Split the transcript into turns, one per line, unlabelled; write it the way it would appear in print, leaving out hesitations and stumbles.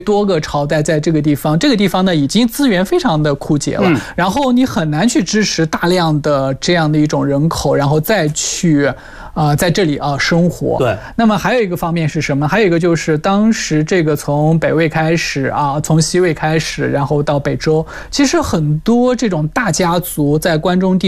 多个朝代在这个地方，这个地方呢已经资源非常的枯竭了，然后你很难去支持大量的这样的一种人口，然后再去在这里生活。
对。
那么还有一个方面是什么？还有一个就是当时这个从北魏开始从西魏开始，然后到北周，其实很多这种大家族在关中地